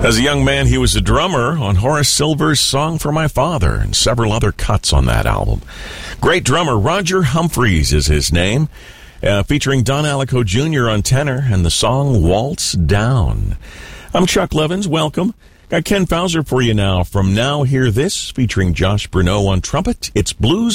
As a young man, he was a drummer on Horace Silver's Song for My Father and several other cuts on that album. Great drummer, Roger Humphreys is his name, featuring Don Allico Jr. on tenor and the song Waltz Down. I'm Chuck Levins. Welcome. Got Ken Fauser for you now from Now Hear This, featuring Josh Bruneau on trumpet. It's Blues